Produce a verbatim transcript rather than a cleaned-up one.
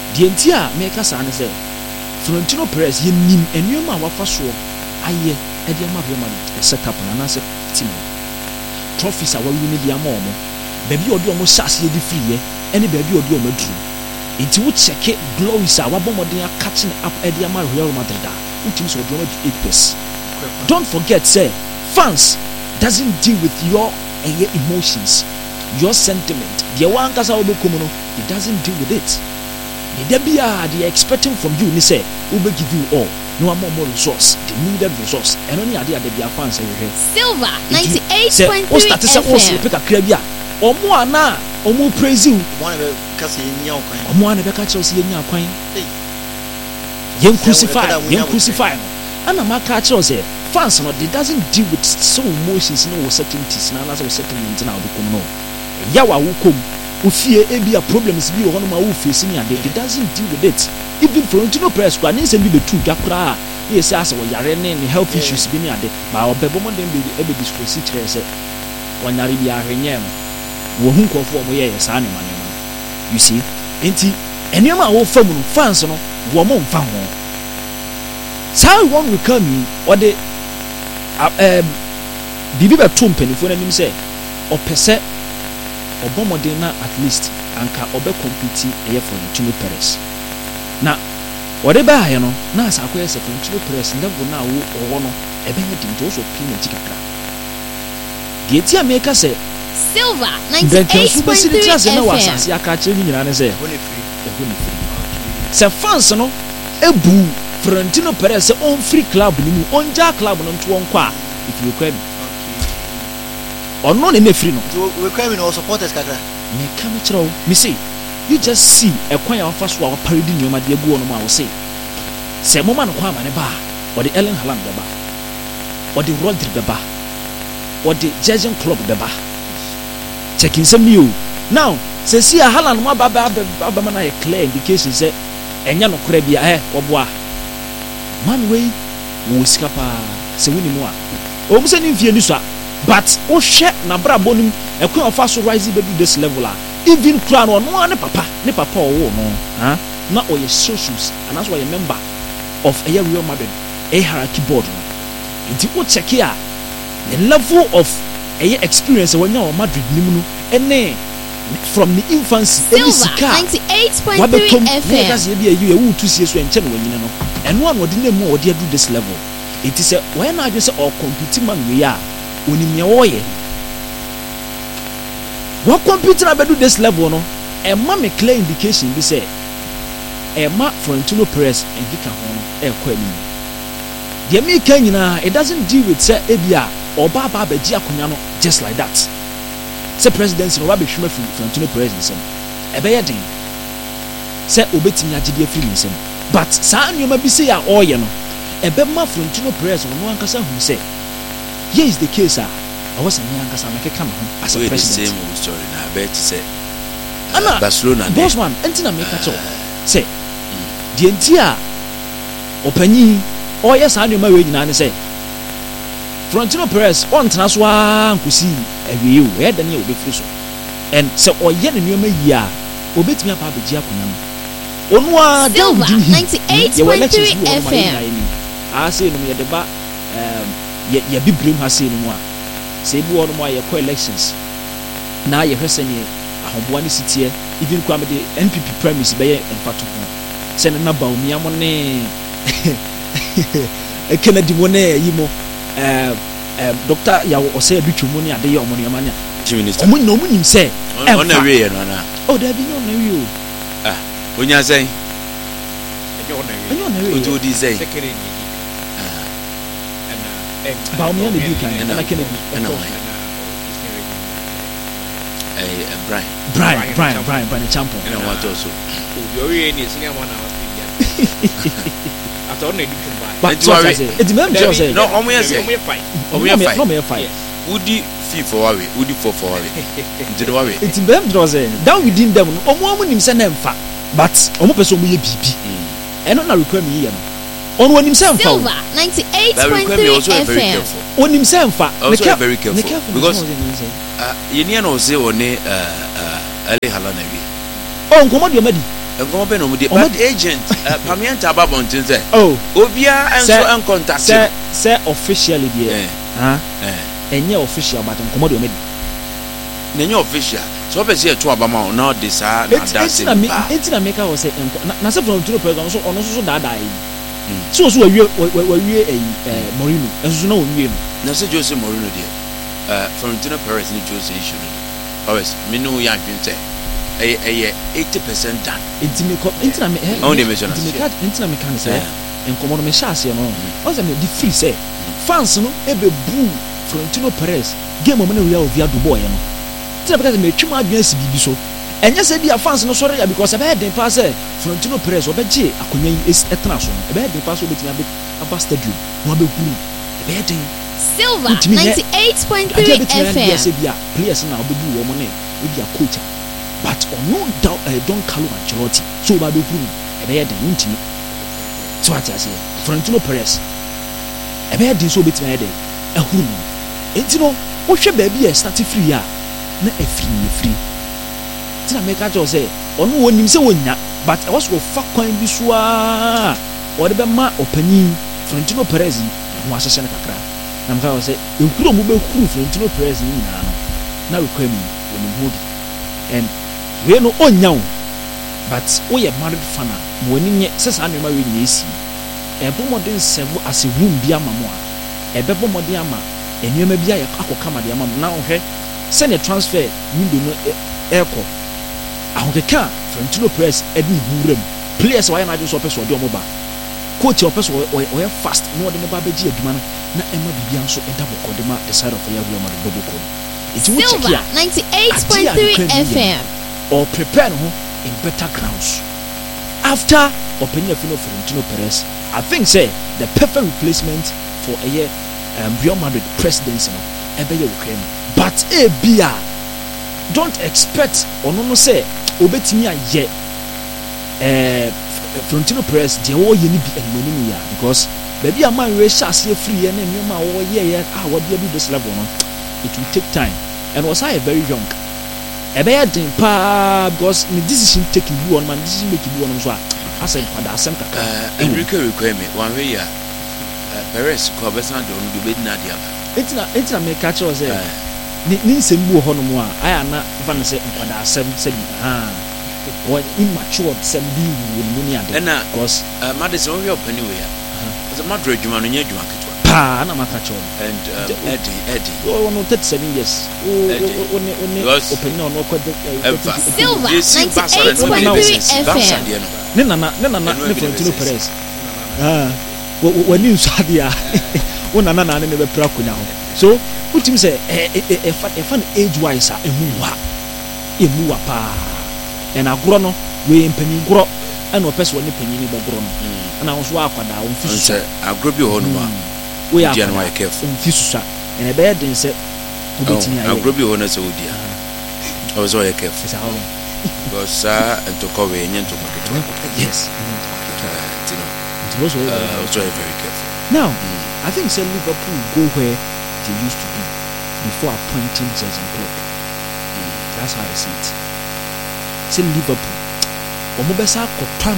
the entire make us answer Florentino Perez ye nim enwema wafa so aye e de ma Real Madrid e set up na na se team trophies a wa win di ama omo baby odi omo shase ye di free ye ene baby odi omo duru enti wo check glories a wa bomoden catching up e de ama Real Madrid da utim so odi omo eight pace. Don't forget say fans doesn't deal with your uh, emotions, your sentiment. The one kasa obo komo no, it doesn't deal with it. The debia they expecting from you ni say we will give you all no more more resource, the needed resource. And only idea the fans say here. Silver ninety-eight point three F M. Say pick a crabia. Omo ana omo praise you. One be kasa yenya kwan. Omo ana be ka chose yenya kwan. Yen crucify, yen crucify. Ana ma ka chose fans no, they doesn't deal with some emotions no certainties na na so settlement na odukom no. Yawa wukom ufie ebia problems bi wo hono ma wo face ni ade, it doesn't deal with it. Even Florentino Perez kwa ni nsem bi betu dwakra ye say asa wo yare ne health issues bi ni ade ba obebo mo dem bi e be discuss kire say wonyare bi ahwenye no wo hu nkofo mo ye sa ne manema. You see enti enema wo fam no fans no wo mo mfa ho say one will come in or the um bibi be to mpanifo na nim say opese obomode na at least anka obe compete eye Florentino Perez na wode ba aye no na asa akoye se Florentino Perez level na wo owo no ebe he dinto so payment kakra die ti ameka se Silver ninety-eight point three F M na wasase aka kire ni nyina ne se Hone free. Hone free se fans no ebu Florentino Perez se on free club ni mu onja club no nto won kwa if you require or no ne free no So we require no supporters kakra. Me come chiro me say you just see e kwan ya fa so a parody nyoma de agu no ma wo say se mo ma no kwa ma ne ba or the Erling Haaland beba or the Rodri beba or the Jurgen Klopp beba checking some you now se see a Haaland mo ba ba ba ma na e clear indication say enya no kora bia eh oboa man wey wo skapa se woni mu a o mu se ni mfie ni so but o hwe na bra bonum e kwan of us rise be do this level a even kura no no ne papa ne papa o wo no ha na o ye socials and that's why a member of a Real Madrid a hierarchy board no nti o check here the level of a experience when you Madrid nimu no ene from the infancy any sika ninety-eight point three F M because you be you e to see so enche no wanyina no eno an odi na mu odi do this level it is a when I just say all compete man we are onim ye wo ye what compete na be do this level no e ma me clear indication bi say e ma Florentino Perez and Vika ho no e kwa ni de me kan nyina it doesn't deal with say ebia oba ba ba gi akonya no just like that. Say presidency no wa be hwema fi Florentino Perez nsem e be ye den say obetimi agide afi nsem but saa nyoma bi say ya oye no e be ma Florentino Perez no ankasa hu say here is the case ah I was saying ankasa make come ho as a president same story na bet say ana Barcelona boss man enti na make cho say the entire opanyi oye saa nyoma we nyina ne say Florentino Perez on transwa nkusi awie o e da ne obefiri so and so oye ne nyoma yi a obetimi apa abeji akonya no onu a Silver ninety-eight point three F M a say no ye de ba um ye ye bibrim ha say no mu a say bi wono mu a ye ko elections na ye hwese ne ahoboa ne sitie even kwa me de N P P premise be ye enfato ho say na ba omi am ne e Kennedy mo ne yi mo um um doctor ya o say du twumu ne ade ye omo ne amanya minister omo no munim say on na we no na oh da bi no na we o ah onya say enyo na we o di say secretary ah and ba omi na bi kan na Kennedy na eh Brian Brian Brian Brian Brian champion na what also you already need senior one hour after on the but it's mem just say no omo yes omo fight omo yes no me fight udi fee for wawe udi for for wawe nti wawe it's mem just say down within them omo omo nim say na mfa but omo person omo ye bibi eno na require me ye no on wonim say mfa Silver ninety-eight point three F M onim say mfa also very careful because uh you near no say one uh uh Erling Haaland na we oh nkomo de omadi Go be no mu de but agent Pamienta Babontin say. Oh, Obia enso en contact. Say say officially there. Huh? Eh. Enye official but nkomo de o medi. Nenye official. So be say to abama na de sa na da say. Enti na make was say na say from Turo program so ono so da da yi. So so we we we eh Mourinho. Enso na o wie no. Na say Jose Mourinho there. Uh from Turo Perez ni Jose issue. Always me no ya dwen say. Eh eh eighty percent done. Enti me ko enti na me eh. Only me Jonas. Enti me card enti na me kan say. Enkomo no me sha ase no. O say me the free say. Fans no ebe boo Florentino Perez game mo na we ya ovia do boy no. Tell because me twuma adwen si bibi so. Enye say dia fans no sorry ya because ebe den pa say Florentino Perez obeje akonya yi etena so no. Ebe den pa so obetimi abe aba stadium no abe kuru. Ebe den Silver ninety-eight point three F M. Say bia players na obebu wo mo na e bia coach. But ono down Don Carlo Ancelotti so ba be kuru. Ebe den ntimi. So what I say Florentino Perez ebe den so obetimi ade ehuru no. Enti no wo hwe ba bia start free ya na afiri free tina make a say ono wonim se wonya but I was go fa kwan bi so a o de be ma opani Florentino Perez ho asese na kakra na mka say ekuro mu be kuru Florentino Perez ni na no na we kwam wonim ho bi and we no onya wo but wo ye married fan a mo ani nye se sa na ma we ni esi e bo modern sebo as a room bi ama mo a e be bo modern ama enyema bi a akoka ma de ama na wo hwe send a transfer window no airco ahokeka Florentino Perez edi huram players why na just person de omoba coach your person o fast no de ba beji aduma na ema bibia nso eda bokodema the side of ya Real Madrid bobo ko it will check here ninety-eight point three F M or prepare no in better grounds after opening of Florentino Perez. I think say the perfect replacement for a year um, Real Madrid presidency no ebe ye Ukraine. But e bia don't expect ono no say obetimi aye eh Florentino Perez je wo ye ni bi enmoni ya because baby a man we shase free e na nyoma wo ye ye ah wo bia bi this level no it will take time and was I very young e be yadin pa because the decision taking you on man decision making you on so asem pada asem kaka Enrique require one way ya Perez ko besan do no be na dia etina etina me catch was eh ni nsem bu ho no mo a aya na fa no se nkwada asem se bi ha what immature sem bi wo no ni ade because Madison we opani we ya as a Madrid juma no nya juma ketwa pa na maka cho and Eddie Eddie oh no thirty-seven years oh oni oni opani no no kwada Silver ninety-eight point three F M ne nana ne nana ne Florentino Perez ah wo ni nsadia wo nana na ne be pra kunya ho so utim say eh eh fan age wise a emu wa emu wa pa e na gro no we mpani gro e no pese woni pani ni be gro no na wo so akwada wo fisu so agro bi ho no ma we are no careful fisu sa e na be den say obetini aye agro bi ho na so odia I was all careful because uh and to cover yen to market yes you know it was all uh, was very careful now mm. I think say Liverpool go where they used to be before appointing Jurgen Klopp. Mm. That's how I see it. Say Liverpool, omo besa ko